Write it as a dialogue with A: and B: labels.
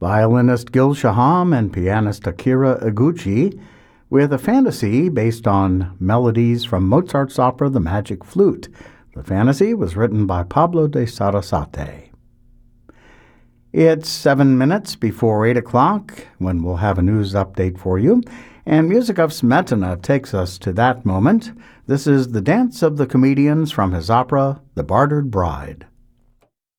A: violinist Gil Shaham and pianist Akira Iguchi, with a fantasy based on melodies from Mozart's opera The Magic Flute. The fantasy was written by Pablo de Sarasate. It's 7 minutes before 8 o'clock when we'll have a news update for you, and Music of Smetana takes us to that moment. This is the Dance of the Comedians from his opera, The Bartered Bride.